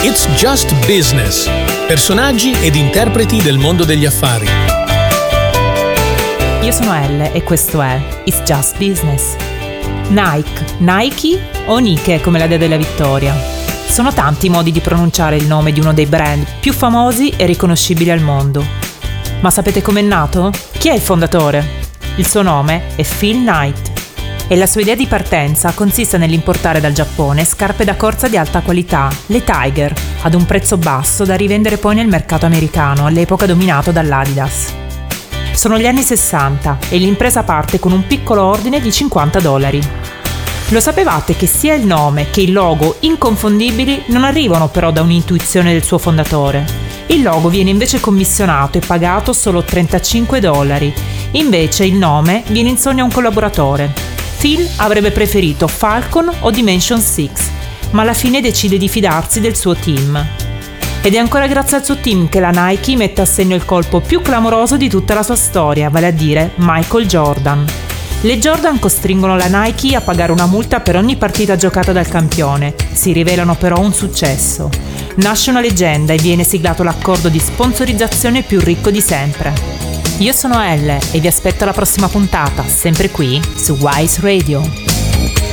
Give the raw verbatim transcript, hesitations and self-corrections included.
It's Just Business. Personaggi ed interpreti del mondo degli affari. Io sono Elle e questo è It's Just Business. Nike, Nike o Nike come la dea della vittoria. Sono tanti i modi di pronunciare il nome di uno dei brand più famosi e riconoscibili al mondo. Ma sapete com'è nato? Chi è il fondatore? Il suo nome è Phil Knight e la sua idea di partenza consiste nell'importare dal Giappone scarpe da corsa di alta qualità, le Tiger, ad un prezzo basso da rivendere poi nel mercato americano, all'epoca dominato dall'Adidas. Sono gli anni sessanta e l'impresa parte con un piccolo ordine di cinquanta dollari. Lo sapevate che sia il nome che il logo inconfondibili non arrivano però da un'intuizione del suo fondatore? Il logo viene invece commissionato e pagato solo trentacinque dollari, invece il nome viene in sogno a un collaboratore. Phil avrebbe preferito Falcon o Dimension sei, ma alla fine decide di fidarsi del suo team. Ed è ancora grazie al suo team che la Nike mette a segno il colpo più clamoroso di tutta la sua storia, vale a dire Michael Jordan. Le Jordan costringono la Nike a pagare una multa per ogni partita giocata dal campione, si rivelano però un successo. Nasce una leggenda e viene siglato l'accordo di sponsorizzazione più ricco di sempre. Io sono Elle e vi aspetto alla prossima puntata, sempre qui su Wise Radio.